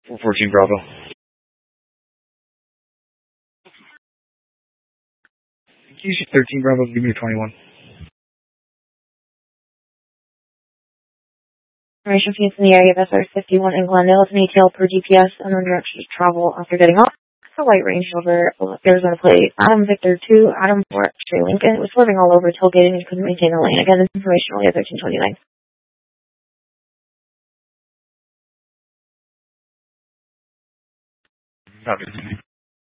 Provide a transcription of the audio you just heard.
14 Bravo. Use your 13 Bravo, give me your 21. Information feeds in the area of SR-51 in Glendale is an ATL per GPS and on directions to travel after getting off. The white Range Rover Arizona plate Adam Victor 2, Adam 4, X-ray Lincoln. It was swerving all over, tailgating, and couldn't maintain the lane. Again, this information only at 1329. Copy.